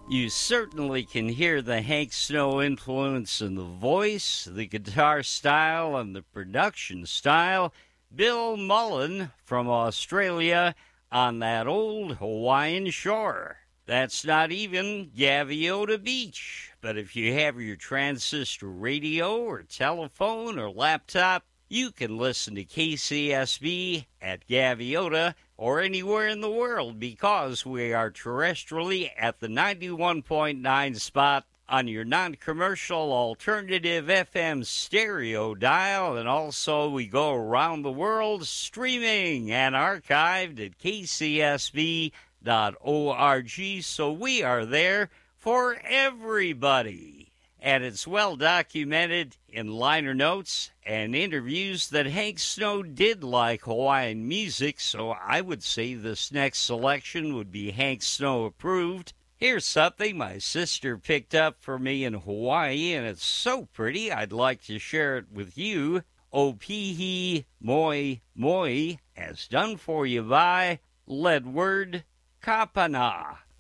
You certainly can hear the Hank Snow influence in the voice, the guitar style, and the production style. Bill Mullen from Australia on that old Hawaiian shore. That's not even Gaviota Beach. But if you have your transistor radio or telephone or laptop, you can listen to KCSB at Gaviota or anywhere in the world because we are terrestrially at the 91.9 spot on your non-commercial alternative FM stereo dial, and also we go around the world streaming and archived at kcsb.org, so we are there for everybody. And it's well documented in liner notes and interviews that Hank Snow did like Hawaiian music, so I would say this next selection would be Hank Snow approved. Here's something my sister picked up for me in Hawaii, and it's so pretty I'd like to share it with you. Opihi Moi Moi, as done for you by Ledward Kapana.